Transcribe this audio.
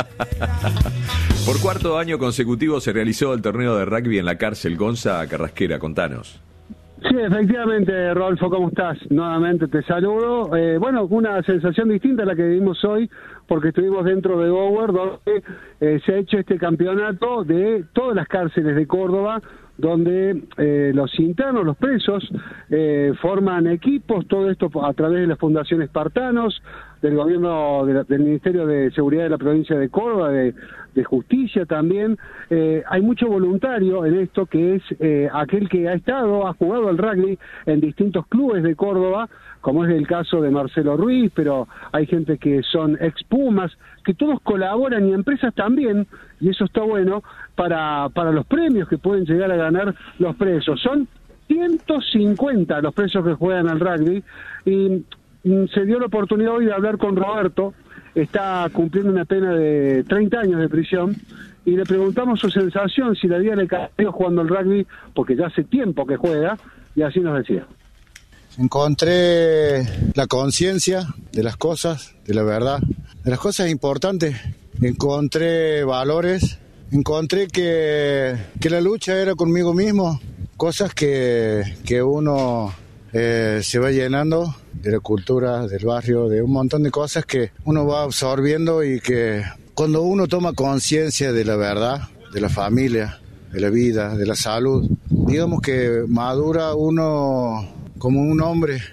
Por cuarto año consecutivo se realizó el torneo de rugby en la cárcel Gonza Carrasquera. Contanos. Sí, efectivamente, Rodolfo, ¿cómo estás? Nuevamente te saludo. Bueno, una sensación distinta a la que vivimos hoy, porque estuvimos dentro de Gower, donde se ha hecho este campeonato de todas las cárceles de Córdoba, donde los internos, los presos, forman equipos, todo esto a través de la Fundación Espartanos, del gobierno, del Ministerio de Seguridad de la provincia de Córdoba, de Justicia también. Hay mucho voluntario en esto, que es aquel que ha jugado al rugby en distintos clubes de Córdoba, como es el caso de Marcelo Ruiz, pero hay gente que son ex Pumas, que todos colaboran, y empresas también, y eso está bueno, para los premios que pueden llegar a ganar los presos. Son 150 los presos que juegan al rugby, y se dio la oportunidad hoy de hablar con Roberto. Está cumpliendo una pena de 30 años de prisión, y le preguntamos su sensación, si la vida le cayó jugando al rugby, porque ya hace tiempo que juega, y así nos decía. Encontré la conciencia de las cosas, de la verdad, de las cosas importantes. Encontré valores, encontré que la lucha era conmigo mismo, cosas que uno se va llenando de la cultura, del barrio, de un montón de cosas que uno va absorbiendo, y que cuando uno toma conciencia de la verdad, de la familia, de la vida, de la salud, digamos que madura uno como un hombre